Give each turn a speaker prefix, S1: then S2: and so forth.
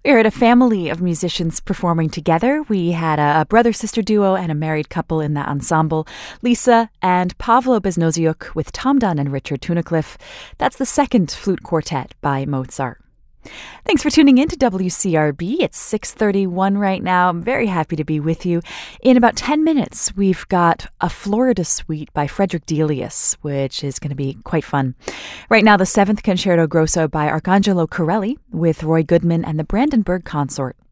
S1: We heard a family of musicians performing together. We had a brother-sister duo and a married couple in that ensemble, Lisa and Pavlo Beznoziuk with Tom Dunn and Richard Tunnicliffe. That's the second flute quartet by Mozart. Thanks for tuning in to WCRB. It's 6:31 right now. I'm very happy to be with you. In about 10 minutes, we've got a Florida Suite by Frederick Delius, which is going to be quite fun. Right now, the 7th Concerto Grosso by Arcangelo Corelli with Roy Goodman and the Brandenburg Consort.